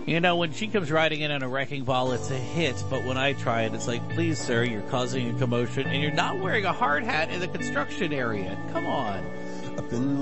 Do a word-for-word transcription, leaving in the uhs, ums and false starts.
You know, when she comes riding in on a wrecking ball, it's a hit. But when I try it, it's like, please, sir, you're causing a commotion, and you're not wearing a hard hat in the construction area. Come on. Up in